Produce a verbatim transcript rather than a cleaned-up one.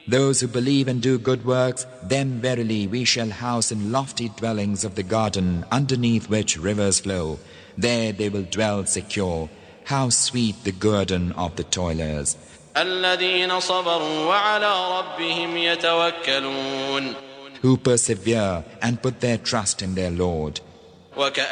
Those who believe and do good works, them verily we shall house in lofty dwellings of the garden, underneath which rivers flow. There they will dwell secure. How sweet the guerdon of the toilers. الذين صبروا وعلى ربهم يتوكلون. Who persevere and put their trust in their Lord.